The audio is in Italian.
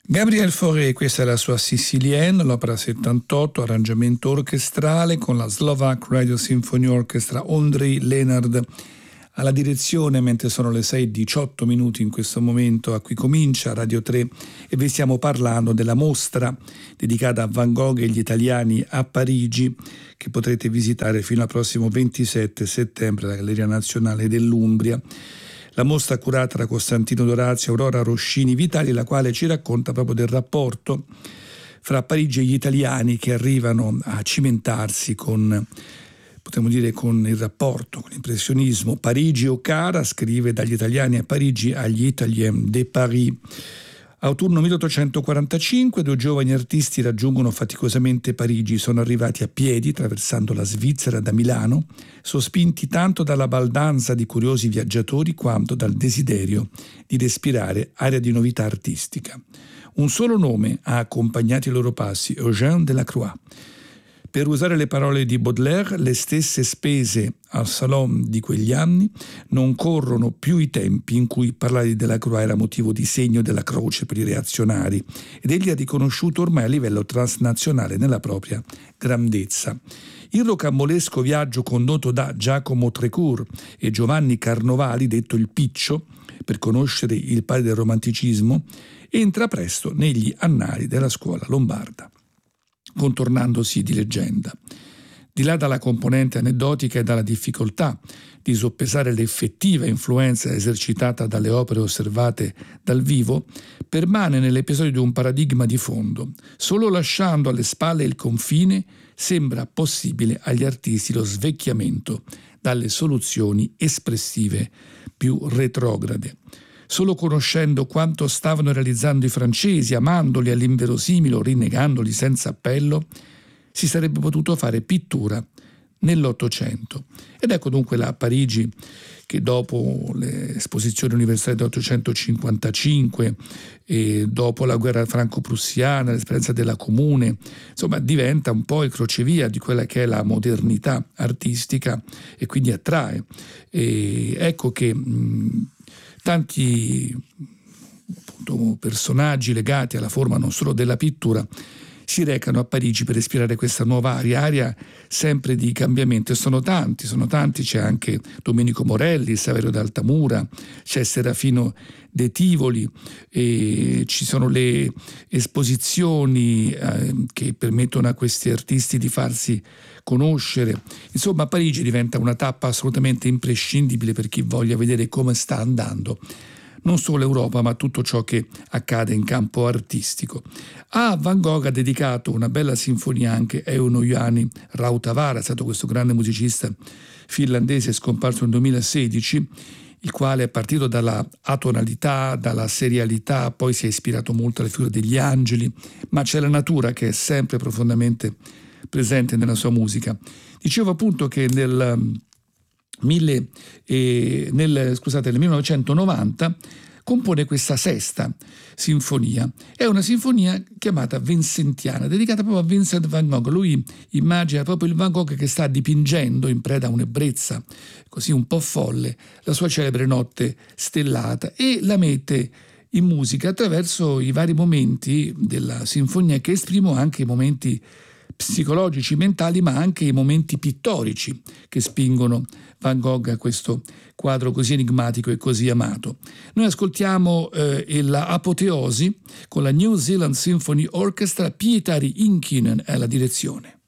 Gabriel Fauré, questa è la sua Sicilienne, l'opera 78, arrangiamento orchestrale con la Slovak Radio Symphony Orchestra, Ondrej Lenard alla direzione, mentre sono le 6:18 in questo momento. A qui comincia Radio 3 e vi stiamo parlando della mostra dedicata a Van Gogh e gli italiani a Parigi, che potrete visitare fino al prossimo 27 settembre alla Galleria Nazionale dell'Umbria. La mostra curata da Costantino Dorazio, Aurora Roscini Vitali, la quale ci racconta proprio del rapporto fra Parigi e gli italiani che arrivano a cimentarsi con, potremmo dire, con il rapporto, con l'impressionismo. Parigi o cara, scrive Dagli italiani a Parigi agli Italiens de Paris. Autunno 1845, due giovani artisti raggiungono faticosamente Parigi. Sono arrivati a piedi, attraversando la Svizzera da Milano, sospinti tanto dalla baldanza di curiosi viaggiatori quanto dal desiderio di respirare aria di novità artistica. Un solo nome ha accompagnato i loro passi: Eugène Delacroix. Per usare le parole di Baudelaire, le stesse spese al Salon di quegli anni non corrono più i tempi in cui parlare di Delacroix era motivo di segno della croce per i reazionari, ed egli è riconosciuto ormai a livello transnazionale nella propria grandezza. Il rocambolesco viaggio condotto da Giacomo Trécourt e Giovanni Carnovali, detto il Piccio, per conoscere il padre del romanticismo, entra presto negli annali della scuola lombarda, contornandosi di leggenda. Di là dalla componente aneddotica e dalla difficoltà di soppesare l'effettiva influenza esercitata dalle opere osservate dal vivo, permane nell'episodio un paradigma di fondo. Solo lasciando alle spalle il confine sembra possibile agli artisti lo svecchiamento dalle soluzioni espressive più retrograde. Solo conoscendo quanto stavano realizzando i francesi, amandoli all'inverosimile o rinnegandoli senza appello, si sarebbe potuto fare pittura nell'Ottocento. Ed ecco dunque la Parigi che dopo le esposizioni universali dell'855 e dopo la guerra franco-prussiana, l'esperienza della Comune, insomma diventa un po' il crocevia di quella che è la modernità artistica e quindi attrae. E ecco che tanti appunto, personaggi legati alla forma non solo della pittura si recano a Parigi per respirare questa nuova aria sempre di cambiamento, e sono tanti, c'è anche Domenico Morelli, Saverio d'Altamura, c'è Serafino De Tivoli, e ci sono le esposizioni che permettono a questi artisti di farsi conoscere. Insomma, Parigi diventa una tappa assolutamente imprescindibile per chi voglia vedere come sta andando non solo Europa, ma tutto ciò che accade in campo artistico. A Van Gogh ha dedicato una bella sinfonia anche Euno Juhani Rautavaara, è stato questo grande musicista finlandese scomparso nel 2016, il quale è partito dalla atonalità, dalla serialità, poi si è ispirato molto alle figure degli angeli, ma c'è la natura che è sempre profondamente presente nella sua musica. Dicevo appunto che nel 1990 compone questa sesta sinfonia. È una sinfonia chiamata vincentiana, dedicata proprio a Vincent van Gogh. Lui immagina proprio il Van Gogh che sta dipingendo, in preda a un'ebbrezza così un po' folle, la sua celebre Notte stellata, e la mette in musica attraverso i vari momenti della sinfonia, che esprimono anche i momenti psicologici, mentali, ma anche i momenti pittorici che spingono Van Gogh a questo quadro così enigmatico e così amato. Noi ascoltiamo l'Apoteosi con la New Zealand Symphony Orchestra, Pietari Inkinen è la direzione.